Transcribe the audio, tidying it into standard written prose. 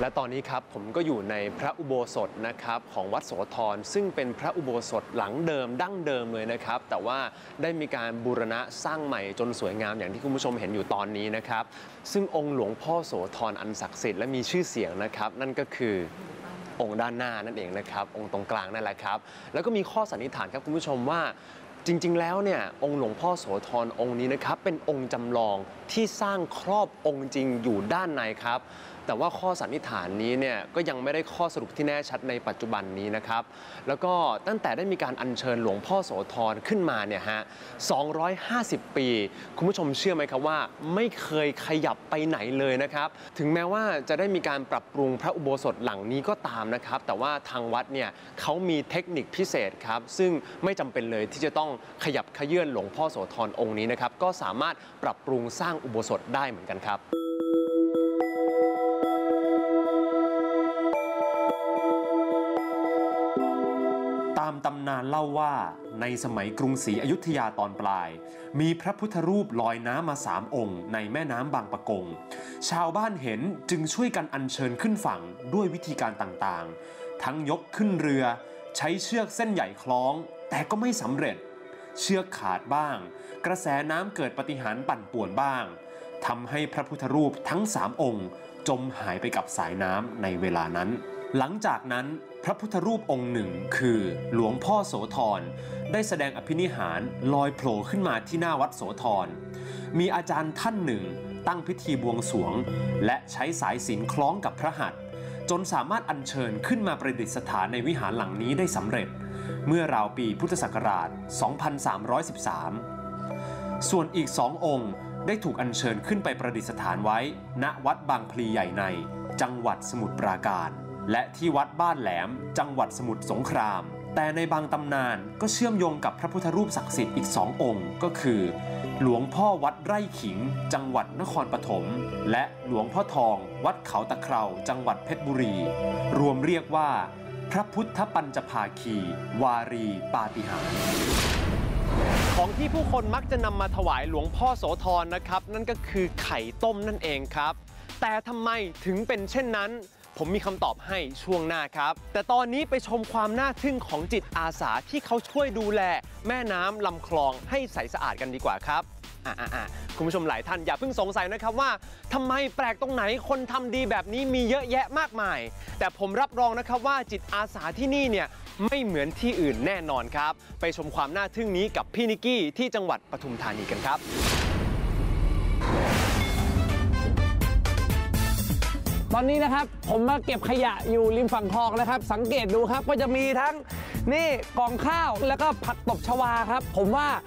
และตอนนี้ครับผมก็อยู่ในพระอุโบสถนะครับของวัดโสธรซึ่งเป็นพระอุโบสถหลังเดิมดั้งเดิมเลยนะครับแต่ว่าได้มีการบูรณะสร้างใหม่จนสวยงามอย่างที่คุณผู้ชมเห็นอยู่ตอนนี้นะครับซึ่งองค์หลวงพ่อโสธรอันศักดิ์สิทธิ์และมีชื่อเสียงนะครับนั่นก็คือองค์ด้านหน้านั่นเองนะครับองค์ตรงกลางนั่นแหละครับแล้วก็มีข้อสันนิษฐานครับคุณผู้ชมว่าจริงๆแล้วเนี่ยองค์หลวงพ่อโสธรองค์นี้นะครับเป็นองค์จำลองที่สร้างครอบองค์จริงอยู่ด้านในครับแต่ว่าข้อสันนิษฐานนี้เนี่ยก็ยังไม่ได้ข้อสรุปที่แน่ชัดในปัจจุบันนี้นะครับแล้วก็ตั้งแต่ได้มีการอัญเชิญหลวงพ่อโสธรขึ้นมาเนี่ยฮะ250 ปีคุณผู้ชมเชื่อไหมครับว่าไม่เคยขยับไปไหนเลยนะครับถึงแม้ว่าจะได้มีการปรับปรุงพระอุโบสถหลังนี้ก็ตามนะครับแต่ว่าทางวัดเนี่ยเขามีเทคนิคพิเศษครับซึ่งไม่จำเป็นเลยที่จะต้องขยับเขยื้อนหลวงพ่อโสธรองค์นี้นะครับก็สามารถปรับปรุงสร้างอุโบสถได้เหมือนกันครับตามตำนานเล่าว่าในสมัยกรุงศรีอยุธยาตอนปลายมีพระพุทธรูปลอยน้ำมา3 องค์ในแม่น้ำบางปะกงชาวบ้านเห็นจึงช่วยกันอัญเชิญขึ้นฝั่งด้วยวิธีการต่างๆทั้งยกขึ้นเรือใช้เชือกเส้นใหญ่คล้องแต่ก็ไม่สำเร็จเชือกขาดบ้างกระแสน้ำเกิดปาฏิหาริย์ปั่นป่วนบ้างทำให้พระพุทธรูปทั้ง3 องค์จมหายไปกับสายน้ำในเวลานั้นหลังจากนั้นพระพุทธรูปองค์หนึ่งคือหลวงพ่อโสธรได้แสดงอภินิหารลอยโผล่ขึ้นมาที่หน้าวัดโสธรมีอาจารย์ท่านหนึ่งตั้งพิธีบวงสรวงและใช้สายสิญจน์คล้องกับพระหัตถ์จนสามารถอัญเชิญขึ้นมาประดิษฐานในวิหารหลังนี้ได้สำเร็จเมื่อราวปีพุทธศักราช 2313 ส่วนอีก2 องค์ได้ถูกอัญเชิญขึ้นไปประดิษฐานไว้ณวัดบางพลีใหญ่ในจังหวัดสมุทรปราการและที่วัดบ้านแหลมจังหวัดสมุทรสงครามแต่ในบางตำนานก็เชื่อมโยงกับพระพุทธรูปศักดิ์สิทธิ์อีก2 องค์ก็คือหลวงพ่อวัดไร่ขิงจังหวัดนครปฐมและหลวงพ่อทองวัดเขาตะเคราจังหวัดเพชรบุรีรวมเรียกว่าพระพุทธปัญจภาคี วารีปาฏิหาริย์ของที่ผู้คนมักจะนำมาถวายหลวงพ่อโสธรนะครับนั่นก็คือไข่ต้มนั่นเองครับแต่ทำไมถึงเป็นเช่นนั้นผมมีคำตอบให้ช่วงหน้าครับแต่ตอนนี้ไปชมความน่าทึ่งของจิตอาสาที่เขาช่วยดูแลแม่น้ำลำคลองให้ใสสะอาดกันดีกว่าครับคุณผู้ชมหลายท่านอย่าเพิ่งสงสัยนะครับว่าทำไมแปลกตรงไหนคนทำดีแบบนี้มีเยอะแยะมากมายแต่ผมรับรองนะครับว่าจิตอาสาที่นี่เนี่ยไม่เหมือนที่อื่นแน่นอนครับไปชมความน่าทึ่งนี้กับพี่นิกกี้ที่จังหวัดปทุมธานีกันครับตอนนี้นะครับผมมาเก็บขยะอยู่ริมฝั่งคลองนะครับสังเกตดูครับก็จะมีทั้งนี่กองข้าวแล้วก็ผักตบชวาครับผมว่า